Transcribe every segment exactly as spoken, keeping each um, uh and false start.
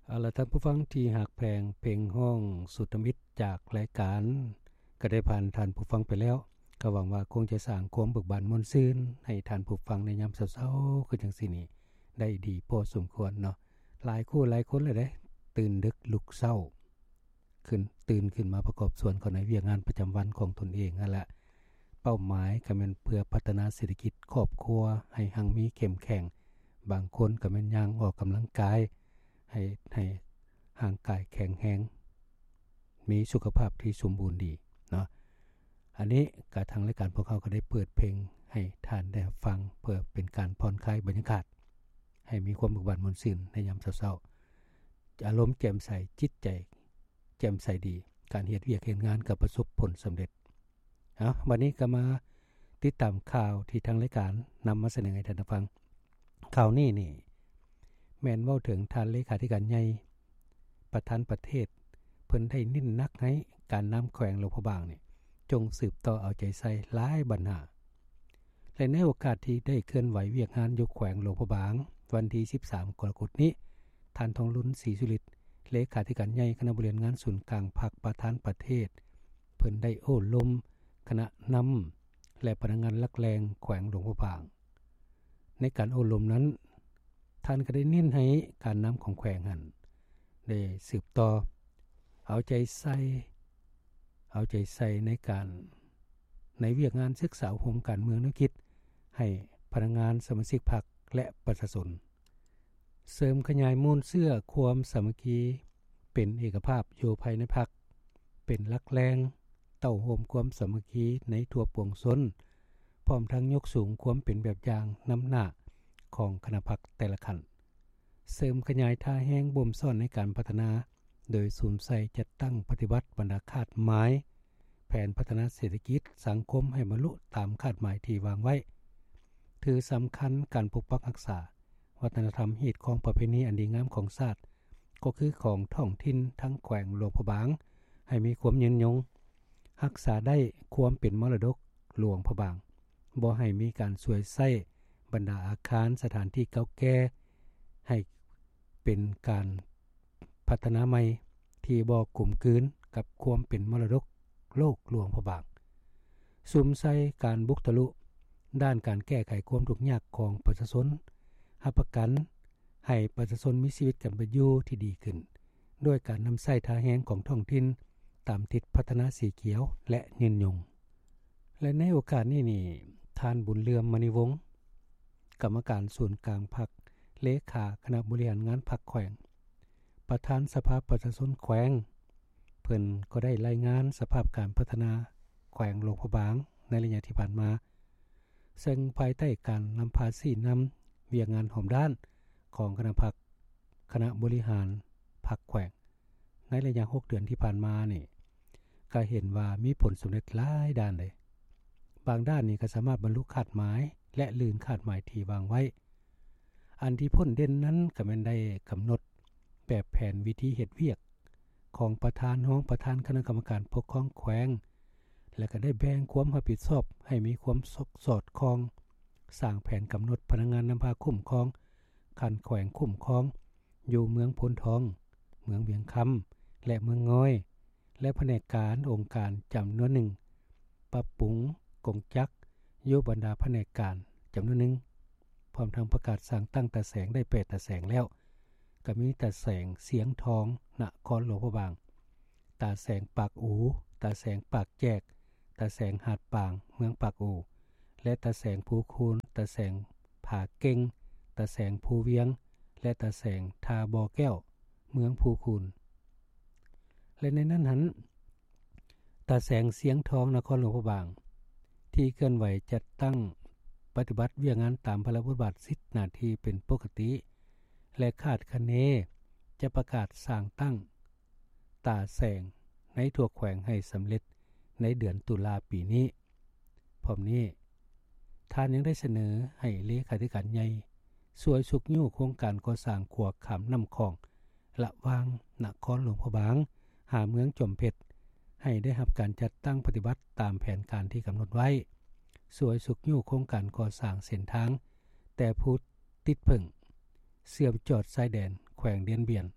เอาล่ะท่านผู้ฟังที่หักแพงเพลงห้องสุตมิตรจากรายการก็ได้ผ่านท่านผู้ฟังไปแล้วก็หวังว่าคงจะสร้างความเบิกบานม่วนซื่นให้ท่านผู้ฟังในยามเช้าๆคือจังซี่นี่ได้ดีพอสมควรเนาะหลายคู่หลายคนเลยเด้ตื่นดึกลุกเช้าขึ้นตื่นขึ้นมาประกอบส่วนของในเวียกงานประจำวันของตนเองนั่นแหละเป้าหมายก็แม่นเพื่อพัฒนาเศรษฐกิจครอบครัวให้หังมีเข้มแข็งบางคนก็แม่นย่างออกกำลังกายให้ให้ร่างกายแข็งแรงมีสุขภาพที่สมบูรณ์ดีเนาะอันนี้ก็ทางรายการพวกเขาก็ได้เปิดเพลงให้ท่านได้ฟังเพื่อเป็นการผ่อนคลายบรรยากาศให้มีความเบิกบานม่วนซื่นในยามเช้าๆอารมณ์แจ่มใสจิตใจแจ่มใสดีการเฮ็ดเวียกเฮ็ดงานก็ประสบผลสำเร็จเอ้าวันนี้ก็มาติดตามข่าวที่ทางรายการนำมาเสนอให้ท่านฟังข่าวนี้นี่แม่นเว้าถึงท่านเลขาธิการใหญ่ประธานประเทศเพิ่นได้เน้นหนักให้การนำแขวงหลวงพระบางนี่จงสืบต่อเอาใจใส่หลายปัญหาและในโอกาสที่ได้เคลื่อนไหวเวียกงานยกแขวงหลวงพระบางวันที่สิบสามกรกฎาคมนี้ท่านทองลุ้นศรีสุริตเลขาธิการใหญ่คณะบริหารงานศูนย์กลางภาคประธานประเทศเพิ่นได้โอ้ลมคณะนำและพนักงานลักแรงแขวงหลวงพระบางในการโอ้ลมนั้นท่านก็ได้เน้นให้การนำของแขวงหันได้สืบต่อเอาใจใส่เอาใจใส่ในการในเวียกงานศึกษาโฮมการเมืองนักคิดให้พนักงานสมาชิกพรรคและประชาชนเสริมขยายมูลเสื้อความสามัคคีเป็นเอกภาพอยู่ภายในพรรคเป็นหลักแรงเต้าโฮมความสามัคคีในทั่วปวงชนพร้อมทั้งยกสูงความเป็นแบบอย่างนำหน้าของคณะพรรคแต่ละขั้นเสริมขยายท่าแห้งบ่มซ่อนในการพัฒนาโดยสูมใส่จัดตั้งปฏิบัติบรรดาคาดหมายแผนพัฒนาเศรษฐกิจสังคมให้บรรลุตามคาดหมายที่วางไว้ถือสำคัญการปกปักรักษาวัฒนธรรมฮีตของประเพณีอันดีงามของชาติก็คือของท้องถิ่นทั้งแขวงหลวงพระบางให้มีความยืนยงรักษาได้ความเป็นมรดกหลวงพระบางบ่ให้มีการสวยใส่บรรดาอาคารสถานที่เก่าแก่ให้เป็นการพัฒนาใหม่ที่บ่กลุ่มกืนกับความเป็นมรดกโลกหลวงพระบางสุมใส่การบุกทะลุด้านการแก้ไขความทุกข์ยากของประชาชนรับประกันให้ประชาชนมีชีวิตกันเป็นอยู่ที่ดีขึ้นด้วยการนำใส่ท่าแห้งของท้องถิ่นตามทิศพัฒนาสีเขียวและยืนยงและในโอกาสนี้นี่ท่านบุญเรืองมณีวงศ์กรรมการศูนย์กลางพรรคเลขาคณะบริหารงานพรรคแขวงประธานสภาประชาชนแขวงเพิ่นก็ได้รายงานสภาพการพัฒนาแขวงหลวงพระบางในระยะที่ผ่านมาซึ่งภายใต้การนำภาษีนำเวียกงานหอมด้านของคณะพรรคคณะบริหารพรรคแขวงในระยะหกเดือนที่ผ่านมานี่ก็เห็นว่ามีผลสำเร็จหลายด้านเลยบางด้านนี่ก็สามารถบรรลุคาดหมายและลืนคาดหมายที่วางไว้อันที่พ้นเด่นนั้นก็แม่นได้กำหนดแบบแผนวิธีเฮ็ดเวียกของประธานห้องประธานคณะกรรมการปกครองแขวงและก็ได้แบ่งความรับผิดชอบให้มีความสอดคล้องสร้างแผนกำหนดพนักงานนำพาคุ้มครองคันแขวงคุ้มครองอยู่เมืองพนทองเมืองเวียงคำและเมืองง้อยและแผนกการองค์การจำนวนหนึ่งปรับปรุงกงจักรอยู่บรรดาแผนกการจำนวนหนึ่งพร้อมทั้งประกาศสั่งตั้งตาแสงได้แปดตาแสงแล้วก็มีตาแสงเสียงทองนครหลวงพระบางตาแสงปากอูตาแสงปากแจกตาแสงหาดปางเมืองปากอูและตาแสงภูคูนตาแสงผาเก่งตาแสงภูเวียงและตาแสงทาบอแก้วเมืองภูคูนและในนั้นหันตาแสงเสียงทองนครหลวงพระบางที่เคลื่อนไหวจัดตั้งปฏิบัติเวียกงานตามพระราชบัญญัติสิทธิหน้าที่เป็นปกติและคาดคะเนจะประกาศสร้างตั้งตาแสงในทั่วแขวงให้สำเร็จในเดือนตุลาปีนี้พร้อมนี้ท่านยังได้เสนอให้เลขาธิการใหญ่สวยสุกยู่โครงการก่อสร้างขัวขามน้ำคลองระหว่างนครหลวงพระบางหาเมืองจอมเพชรให้ได้รับการจัดตั้งปฏิบัติตามแผนการที่กำหนดไว้สวยสุกยู่โครงการก่อสร้างเส้นทางแต่ผู้ติดพึ่งเสื่อมจอดชายแดนแขวงเดียนเบียน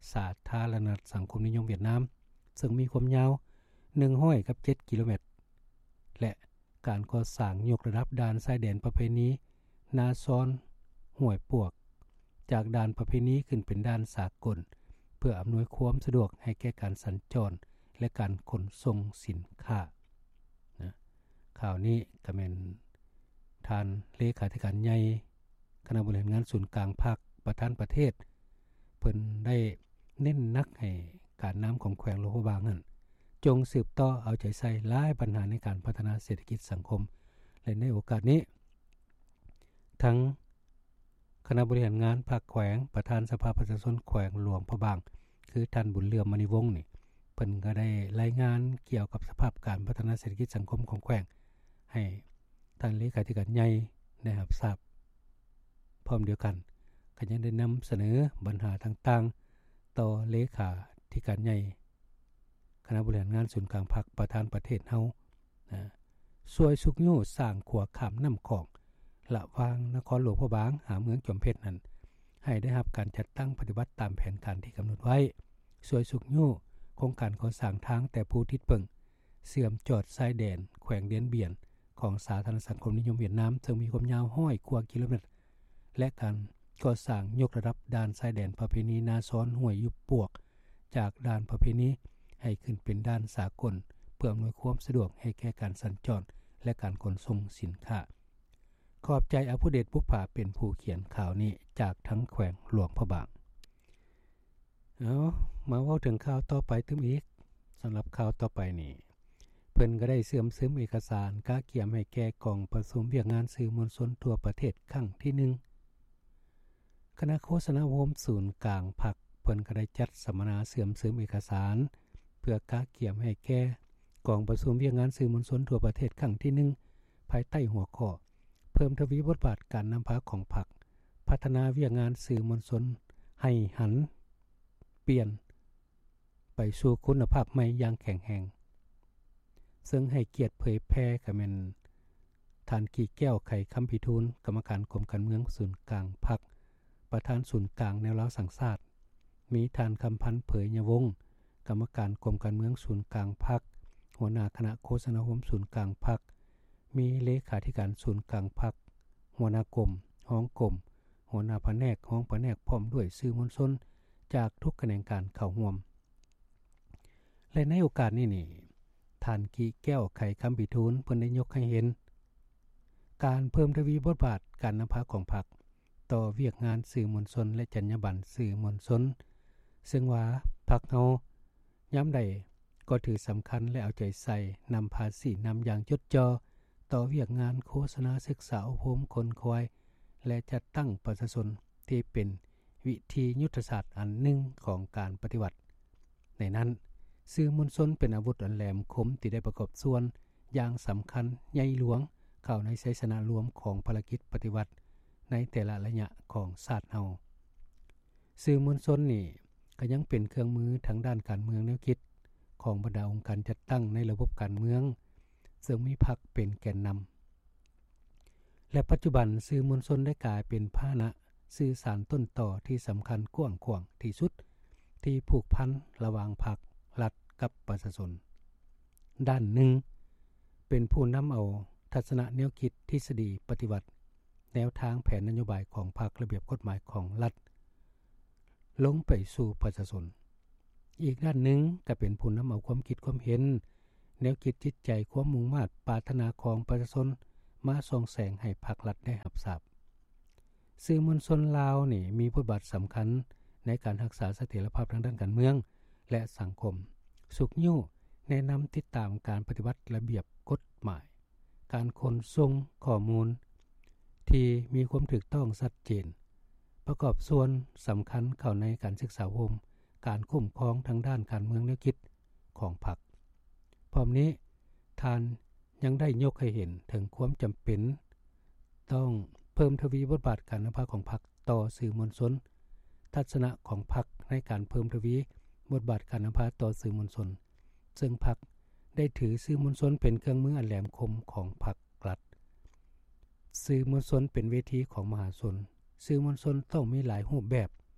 สาธารณรัฐสังคมนิยมเวียดนามซึ่งมีความยาวหนึ่งร้อยกับเจ็ดกิโลเมตรและการก่อสร้างยกระดับด่านชายแดนประเพณีนาซอนห้วยปวกจากด่านประเพณีขึ้นเป็นด่านสากลเพื่ออำนวยความสะดวกให้แก่การสัญจรและการขนส่งสินค้านะข่าวนี้ก็แม่นท่านเลขาธิการใหญ่คณะบริหารงานศูนย์กลางภาคประธานประเทศเพิ่นได้เน้นนักให้การน้ำของแขวงหลวงพระบางนั้นจงสืบต่อเอาใจใส่หลายปัญหาในการพัฒนาเศรษฐกิจสังคมและในโอกาสนี้ทั้งคณะบริหารงานภาคแขวงประธานสภาประชาชนแขวงหลวงพระบางคือท่านบุญเรืองมณีวงศ์นี่เพิ่นก็ได้รายงานเกี่ยวกับสภาพการพัฒนาเศรษฐกิจสังคมของแขวงให้ท่านเลขาธิการใหญ่ได้รับทราบพร้อมเดียวกันก็ยังได้นำเสนอปัญหาต่างๆต่อเลขาธิการใหญ่คณะบริหารงานศูนย์กลางภาคประธานประเทศเฮานะช่วยสุกยู่สร้างขัวข้ามน้ำของระหว่างนครหลวงพระบางหาเมืองจอมเพชรนั้นให้ได้รับการจัดตั้งปฏิบัติตามแผนการที่กำหนดไว้ช่วยสุกยู่โครงการก่อสร้างทางแต่ภูทิศเปิงเสื่อมจอดชายแดนแขวงเดียนเบียนของสาธารณสังคมนิยมเวียดนามซึ่งมีความยาวห้อยกว่ากิโลเมตรและการก่อสร้างยกระดับด่านชายแดนประเพณีนาซ้อนห้วยยุบปวกจากด่านประเพณีให้ขึ้นเป็นด่านสากลเพื่ออำนวยความสะดวกให้แก่การสัญจรและการขนส่งสินค้าขอบใจอาผู้เดชปุภาเป็นผู้เขียนข่าวนี้จากทั้งแขวงหลวงพระบางเอามาเว้าถึงข่าวต่อไปตึมอีกสำหรับข่าวต่อไปนี่เพิ่นก็ได้เสื่อมซึมเอกสารกาเกี่ยมให้แก่กองประชุมเวียกงานสื่อมวลชนทั่วประเทศครั้งที่หนึ่งคณะโฆษณาโฮมศูนย์กลางพรรคเพิ่นก็ได้จัดสัมมนาเสื่อมซึมเอกสารเพื่อกาเกี่ยมให้แก่กองประชุมเวียกงานสื่อมวลชนทั่วประเทศครั้งที่หนึ่งภายใต้หัวข้อเพิ่มทวีบทบาทการนำพาของพรรคพัฒนาเวียกงานสื่อมวลชนให้หันเปลี่ยนไปสู่คุณภาพใหม่อย่างแข็งแรงซึ่งให้เกียรติเผยแพร่ก็แม่นท่านกี่แก้วไข่คำพิทูลกรรมการกรมการเมืองศูนย์กลางพรรคประธานศูนย์กลางแนวราสังสาสตร์มีท่านคำพันธ์เผยยวงศ์กรรมการกรมการเมืองศูนย์กลางพรรคหัวหน้าคณะโฆษณาโฮมศูนย์กลางพรรคมีเลขาธิการศูนย์กลางพรรคหัวหน้ากรมห้องกรมหัวหน้าแผนกห้องแผนกพร้อมด้วยสื่อมวลชนจากทุกแขนงการเข้าร่วมและในโอกาสนี้นี่ท่านกี่แก้วไข่คำพิทูลเพิ่นได้ยกให้เห็นการเพิ่มทวีบทบาทการนำพาของพรรคต่อเวียกงานสื่อมวลชนและจรรยาบรรณสื่อมวลชนซึ่งว่าพรรคเฮายามใดก็ถือสำคัญและเอาใจใส่นำภาษีนำอย่างจดจ่อต่อเวียกงานโฆษณาศึกษาอบรมคนคอยและจัดตั้งประชาชนที่เป็นวิธียุทธศาสตร์อันหนึ่งของการปฏิวัติในนั้นสื่อมวลชนเป็นอาวุธอันแหลมคมที่ได้ประกอบส่วนอย่างสำคัญใหญ่หลวงเข้าในชัยชนะรวมของภารกิจปฏิวัติในแต่ละระยะของชาติเฮาสื่อมวลชนนี่ก็ยังเป็นเครื่องมือทางด้านการเมืองแนวคิดของบรรดาองค์การจัดตั้งในระบบการเมืองซึ่งมีพรรคเป็นแกนนำและปัจจุบันสื่อมวลชนได้กลายเป็นพาหนะสื่อสารต้นต่อที่สำคัญกว้างขวางที่สุดที่ผูกพันระหว่างพรรครัฐกับประชาชนด้านหนึ่งเป็นผู้นำเอาทัศนะแนวคิดทฤษฎีปฏิวัติแนวทางแผนนโยบายของพรรคระเบียบกฎหมายของรัฐลงไปสู่ประชาชนอีกด้านหนึ่งก็เป็นผู้นำเอาความคิดความเห็นแนวคิดจิตใจความมุ่งมา่ปรารถนาของประชาชนมาส่องแสงให้พรรครัฐได้รับทราบสื่อมวลชนลาวนี่มีบทบาทสำคัญในการรักษาเสถียรภาพทางด้านการเมืองและสังคมสุกยู่แนะนำติดตามการปฏิบัติระเบียบกฎหมายการขนส่งข้อมูลที่มีความถูกต้องชัดเจนประกอบส่วนสำคัญเข้าในการศึกษาโฮมการคุ้มครองทางด้านการเมืองแนวคิดของพรรคพร้อมนี้ท่านยังได้ยกให้เห็นถึงความจำเป็นต้องเพิ่มทวีบทบาทการนำพาของพรรคต่อสื่อมวลชนทัศนะของพรรคในการเพิ่มทวีบทบาทการนำพาต่อสื่อมวลชนซึ่งพรรคได้ถือสื่อมวลชนเป็นเครื่องมืออันแหลมคมของพรรครัฐสื่อมวลชนเป็นเวทีของมหาชนสื่อมวลชนต้องมีหลายรูปแบบ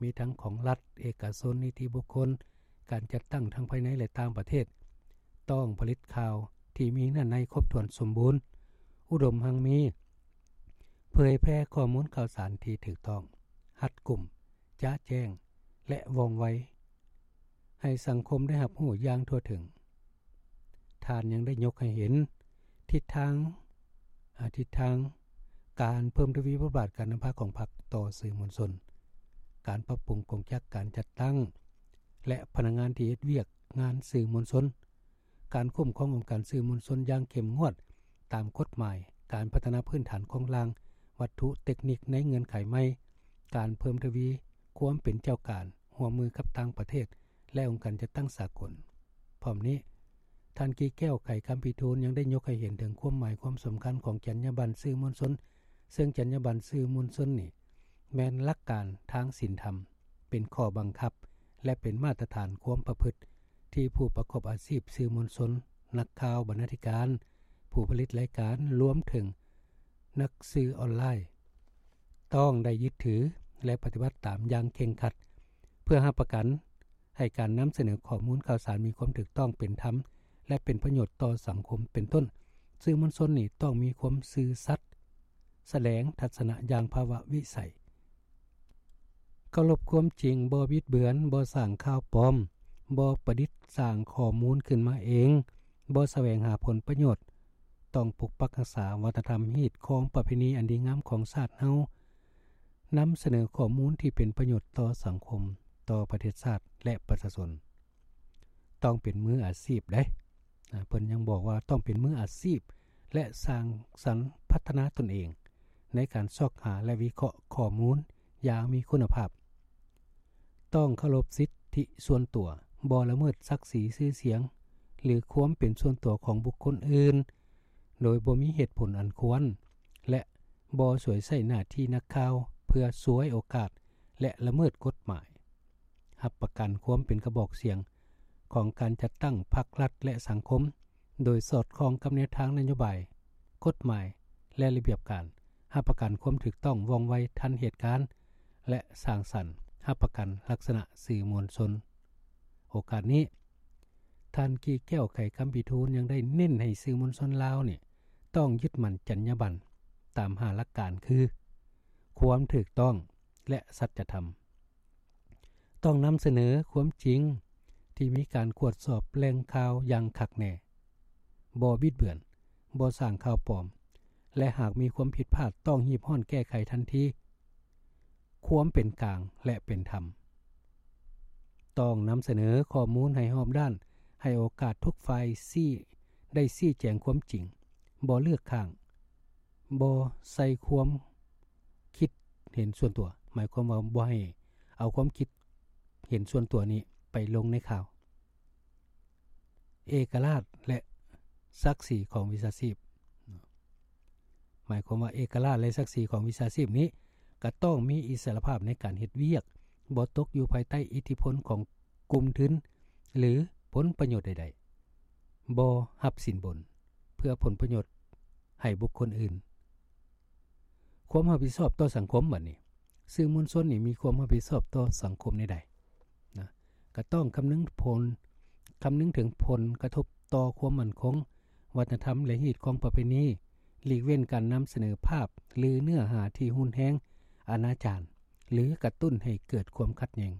มีทั้งของรัฐเอกชนนิติบุคคลการจัดตั้งทั้งภายในและต่างประเทศต้องผลิตข่าวที่มีเนื้อในครบถ้วนสมบูรณ์อุดมหังมีเผยแพร่ข้อมูลข่าวสารที่ถูกต้องรัดกุมจ้าแจ้งและว่องไวให้สังคมได้รับรู้อย่างทั่วถึงท่านยังได้ยกให้เห็นทิศทางอาทิศทางการเพิ่มทวีบทบาทการนำพาของพรรคต่อสื่อมวลชนการปรับปรุงกองจักการจัดตั้งและพนักงานที่เฮ็ดเวียกงานสื่อมวลชนการคุ้มครององค์การสื่อมวลชนอย่างเข้มงวดตามกฎหมายการพัฒนาพื้นฐานของรางวัตถุเทคนิคในเงื่อนไขใหม่การเพิ่มทวีความเป็นเจ้าการร่วมมือกับต่างประเทศและองค์การจัดตั้งสากลพร้อมนี้ท่านกีแก้วไขคำพิทูลยังได้ยกให้เห็นถึงความหมายความสำคัญของจรรยาบรรณสื่อมวลชนซึ่งจรรยาบรรณสื่อมวลชนนี่แม้นหลักการทางศีลธรรมเป็นข้อบังคับและเป็นมาตรฐานความประพฤติที่ผู้ประกอบอาชีพสื่อมวลชนนักข่าวบรรณาธิการผู้ผลิตรายการรวมถึงนักสื่อออนไลน์ต้องได้ยึดถือและปฏิบัติตามอย่างเคร่งครัดเพื่อรับประกันให้การนำเสนอข้อมูลข่าวสารมีความถูกต้องเป็นธรรมและเป็นประโยชน์ต่อสังคมเป็นต้นสื่อมวลชนนี่ต้องมีความซื่อสัตย์แสดงทัศนะอย่างภาวะวิสัยเคารพความจริงบ่บิดเบือนบ่สร้างข่าวปลอมบ่ประดิษฐ์สร้างข้อมูลขึ้นมาเองบ่แสวงหาผลประโยชน์ต้องปกปักรักษาวัฒนธรรมฮีตของประเพณีอันดีงามของชาติเฮานำเสนอข้อมูลที่เป็นประโยชน์ต่อสังคมต่อประเทศชาติและประชาชนต้องเป็นมืออาชีพเด้เพิ่นยังบอกว่าต้องเป็นมืออาชีพและสร้างสรรค์พัฒนาตนเองในการซอกหาและวิเคราะห์ข้อมูลอย่างมีคุณภาพต้องเคารพสิทธิส่วนตัวบ่ละเมิดศักดิ์ศรีชื่อเสียงหรือความเป็นส่วนตัวของบุคคลอื่นโดยบ่มีเหตุผลอันควรและบ่สวยใส่หน้าที่นักข่าวเพื่อสวยโอกาสและละเมิดกฎหมายรับประกันความเป็นกระบอกเสียงของการจัดตั้งพรรครัฐและสังคมโดยสอดคล้องกับแนวทางนโยบายกฎหมายและระเบียบการรับประกันความถูกต้องว่องไวทันเหตุการณ์และสร้างสรรค์รับประกันลักษณะสื่อมวลชนโอกาสนี้ท่านกีแก้วไขคำพิทูลยังได้เน้นให้สื่อมวลชนลาวนี่ต้องยึดมั่นจรรยาบรรณตามห้าหลักการคือความถูกต้องและสัจธรรมต้องนำเสนอความจริงที่มีการตรวจสอบแหล่งข่าวอย่างคักแน่บ่บิดเบือนบ่สร้างข่าวปลอมและหากมีความผิดพลาดต้องรีบร้อนแก้ไขทันทีความเป็นกลางและเป็นธรรมต้องนำเสนอข้อมูลให้รอบด้านให้โอกาสทุกฝ่ายซี้ได้ซี้แจงความจริงบ่เลือกข้างบ่ใส่ความคิดเห็นส่วนตัวหมายความว่าบ่ให้เอาความคิดเห็นส่วนตัวนี้ไปลงในข่าวเอกราชและศักดิ์ศรีของวิชาชีพหมายความว่าเอกราชและศักดิ์ศรีของวิชาชีพนี้ก็ต้องมีอิสรภาพในการเฮ็ดเวียกบ่ตกอยู่ภายใต้อิทธิพลของกลุ่มทุนหรือผลประโยชน์ใดๆบ่รับสินบนเพื่อผลประโยชน์ให้บุคคลอื่นความรับผิดชอบต่อสังคมบัดนี้สื่อมวลชนนี่มีความรับผิดชอบต่อสังคมในใดนะก็ต้องคำนึงผลคำนึงถึงผลกระทบต่อความมั่นคงวัฒนธรรมและฮีตของประเพณีหลีกเว้นการนำเสนอภาพหรือเนื้อหาที่หุนแฮงอนาจารหรือกระตุ้นให้เกิดความขัดแย้ง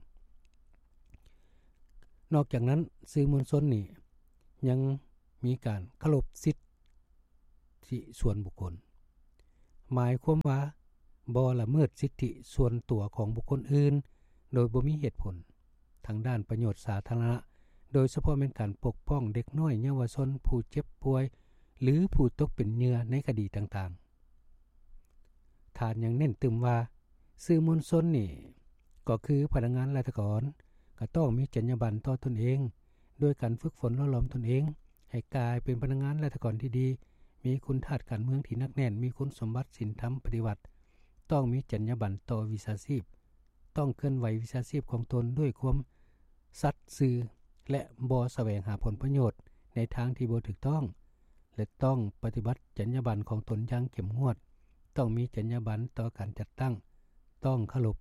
นอกจากนั้นสื่อมวลชนนี่ยังมีการเคารพสิทธิส่วนบุคคลหมายความว่าบ่ละเมิดสิทธิส่วนตัวของบุคคลอื่นโดยบ่มีเหตุผลทางด้านประโยชน์สาธารณะโดยเฉพาะเป็นการปกป้องเด็กน้อยเยาวชนผู้เจ็บป่วยหรือผู้ตกเป็นเหยื่อในคดีต่างๆท่านยังเน้นตึมว่าสื่อมวลชนนี่ก็คือพนักงานราชการก็ต้องมีจรรยาบรรณต่อตนเองโดยการฝึกฝนหล่อหลอมตนเองให้กลายเป็นพนักงานราชการที่ดีมีคุณธาตุการเมืองที่นักแน่นมีคุณสมบัติศีลธรรมปฏิบัติต้องมีจรรยาบรรณต่อวิชาชีพต้องเคลื่อนไหววิชาชีพของตนด้วยความสัตย์ซื่อและบ่แสวงหาผลประโยชน์ในทางที่บ่ถูกต้องและต้องปฏิบัติจรรยาบรรณของตนอย่างเข้มงวดต้องมีจรรยาบรรณต่อการจัดตั้งต้องเคารพ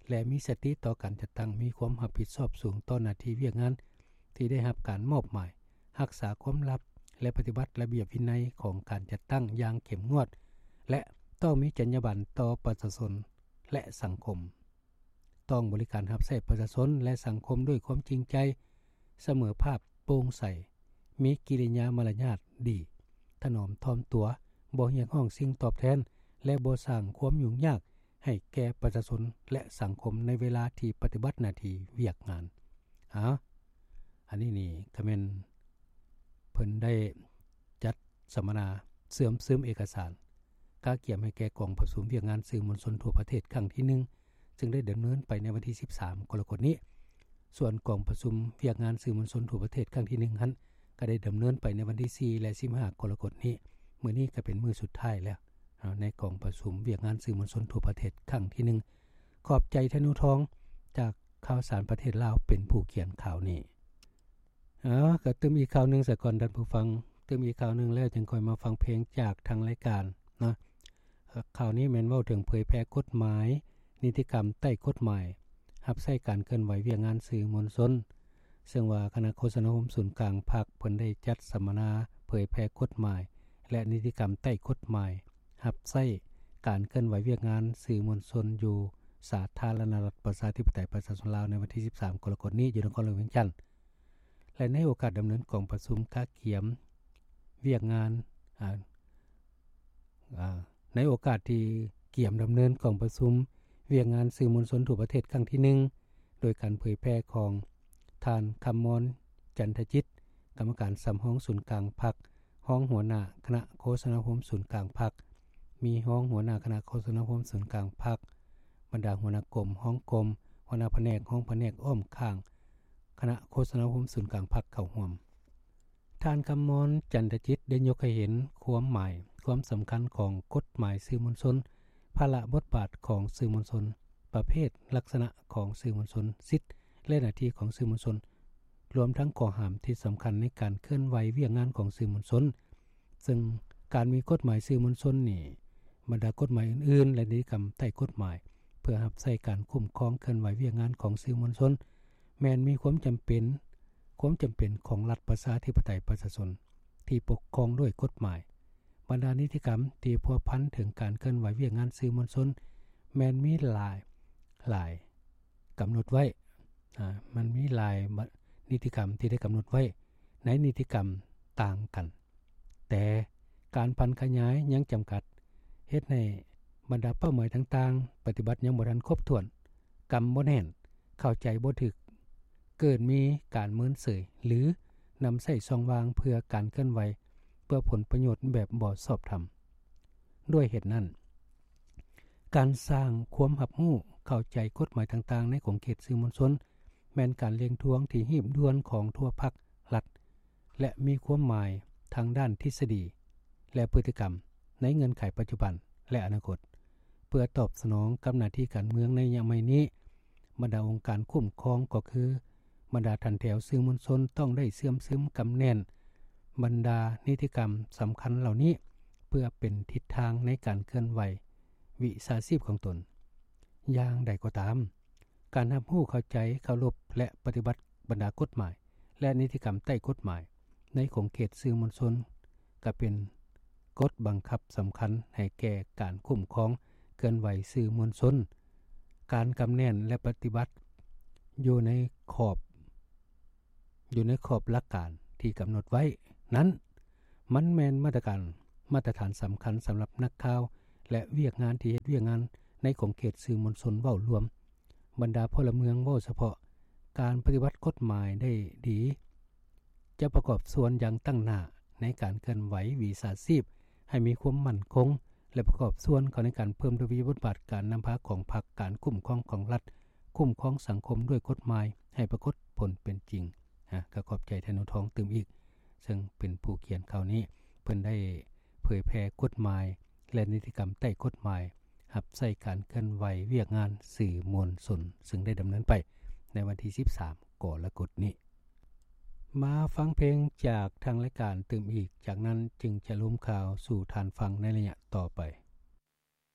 และมีสติต่อการจัดตั้งมีความรับผิดชอบสูงต่อหน้าที่เวียกงานที่ได้รับการมอบหมายรักษาความลับและปฏิบัติระเบียบวินัยของการจัดตั้งอย่างเข้มงวดและต้องมีจรรยาบรรณต่อประชาชนและสังคมต้องบริการรับใช้ประชาชนและสังคมด้วยความจริงใจเสมอภาพโปร่งใสมีกิริยามารยาทดีถนอมถ่อมตัวบ่เรียกร้องสิ่งตอบแทนและบ่สร้างความยุ่งยากให้แก่ประชาชนและสังคมในเวลาที่ปฏิบัติหน้าที่เวียกงานอ้าวอันนี้นี่ก็แม่นเพิ่นได้จัดสัมมนาเสื่อมซึมเอกสารกาเกี่ยมให้แก่กองประชุมเวียกงานสื่อมวลชนทั่วประเทศครั้งที่หนึ่งซึ่งได้ดำเนินไปในวันที่สิบสามกรกฎาคมนี้ส่วนกองประชุมเวียกงานสื่อมวลชนทั่วประเทศครั้งที่หนึ่งนั้นก็ได้ดำเนินไปในวันที่สี่และสิบห้ากรกฎาคมนี้มื้อนี้ก็เป็นมื้อสุดท้ายแล้วในกองประชุมเวียกงานสื่อมวลชนทั่วประเทศครั้งที่หนึ่งขอบใจธนุทองจากข่าวสารประเทศลาวเป็นผู้เขียนข่าวนี้อ๋อก็ตึมอีกข่าวนึงซะก่อนท่านผู้ฟังตึมอีกข่าวนึงแล้วจึงค่อยมาฟังเพลงจากทางรายการเนาะข่าวนี้แม่นเว้าถึงเผยแพร่กฎหมายนิติกรรมใต้กฎหมายรับใช้การเคลื่อนไหวเวียกงานสื่อมวลชนซึ่งว่าคณะโฆษณาคมศูนย์กลางภาคเพิ่นได้จัดสัมมนาเผยแพร่กฎหมายและนิติกรรมใต้กฎหมายรับใช้การเคลื่อนไหวเวียกงานสื่อมวลชนอยู่สาธารณรัฐประชาธิปไตยประชาชนลาวในวันที่สิบสามกรกฎาคมนี้อยู่นครหลวงเวียงจันทน์และในโอกาสดำเนินกองประชุมกาเขียมเวียกงานอ่าอ่าในโอกาสที่เกี่ยมดำเนินกองประชุมเวียกงานสื่อมวลชนทั่วประเทศครั้งที่หนึ่งโดยการเผยแพร่ของท่านคำมรจันทจิตกรรมการสำห้องศูนย์กลางพรรคห้องหัวหน้าคณะโฆษณาคมศูนย์กลางพรรคมีห้องหัวหน้าคณะโฆษณาคมศูนย์กลางพรรคบรรดาหัวหน้ากรมห้องกรมหัวหน้าแผนกห้องแผนกอ้อมข้างคณะโฆษณาคมศูนย์กลางพรรคเข้าร่วมท่านคำมรจันทจิตได้ยกให้เห็นความหมายความสำคัญของกฎหมายสื่อมวลชนภาระบทบาทของสื่อมวลชนประเภทลักษณะของสื่อมวลชนสิทธิและหน้าที่ของสื่อมวลชนรวมทั้งข้อห้ามที่สำคัญในการเคลื่อนไหวเวียกงานของสื่อมวลชนซึ่งการมีกฎหมายสื่อมวลชนนี่บรรดากฎหมายอื่นๆและนิติกรรมใต้กฎหมายเพื่อรับใช้การคุ้มครองเคลื่อนไหวเวียกงานของสื่อมวลชนแม้นมีความจำเป็นความจำเป็นของรัฐประชาธิปไตยประชาชนที่ปกครองด้วยกฎหมายบรรดานิติกรรมที่พัวพันถึงการเคลื่อนไหวเวียกงานสื่อมวลชนแม้นมีหลายหลายกำหนดไว้อ่ามันมีหลายนิติกรรมที่ได้กำหนดไว้ในนิติกรรมต่างกันแต่การพันขยายยังจำกัดเฮ็ดให้บรรดาเป้าหมายต่างๆปฏิบัติยังบ่ทันครบถ้วนกรรมบ่แน่นเข้าใจบ่ถึกเกิดมีการเมินเสยหรือนำใส่ช่องว่างเพื่อการเคลื่อนไหวเพื่อผลประโยชน์แบบบ่ชอบธรรมด้วยเหตุนั้นการสร้างความรับรู้เข้าใจกฎหมายต่างๆในของเขตสื่อมวลชนแม้นการเลี้ยงทวงที่หีบด่วนของทั่วภาครัฐและมีความหมายทางด้านทฤษฎีและพฤติกรรมในเงื่อนไขปัจจุบันและอนาคตเพื่อตอบสนองกับหน้าที่การเมืองในยามนี้บรรดาองค์การคุ้มครองก็คือบรรดาทันแถวสื่อมวลชนต้องได้เสื่อมซึมกำแน่นบรรดานิติกรรมสำคัญเหล่านี้เพื่อเป็นทิศทางในการเคลื่อนไหววิชาชีพของตนอย่างใดก็ตามการรับรู้เข้าใจเคารพและปฏิบัติบรรดากฎหมายและนิติกรรมใต้กฎหมายในของเขตสื่อมวลชนก็เป็นกฎบังคับสำคัญให้แก่การคุ้มครองเคลื่อนไหวสื่อมวลชนการกำแน่นและปฏิบัติอยู่ในขอบอยู่ในขอบหลักการที่กำหนดไว้นั้นมันแม่นมาตรการมาตรฐานสำคัญสำหรับนักข่าวและเวียกงานที่เฮ็ดเวียกงานในของเขตสื่อมวลชนเว้ารวมบรรดาพลเมืองเว้าเฉพาะการปฏิบัติกฎหมายได้ดีจะประกอบส่วนอย่างตั้งหน้าในการเคลื่อนไหววิชาชีพให้มีความมั่นคงและประกอบส่วนเข้าในการเพิ่มทวีบทบาทการนำพาของพรรคการคุ้มครองของรัฐคุ้มครองสังคมด้วยกฎหมายให้ปรากฏผลเป็นจริงฮะก็ขอบใจธนุทองตึมอีกซึ่งเป็นผู้เขียนข่าวนี้เพิ่นได้เผยแพร่กฎหมายและนิติกรรมใต้กฎหมายรับใช้การเคลื่อนไหวเวียกงานสื่อมวลชนซึ่งได้ดำเนินไปในวันที่สิบสามกรกฎาคมนี้มาฟังเพลงจากทางรายการตึมอีกจากนั้นจึงจะล้มข่าวสู่ทานฟังในระยะต่อไป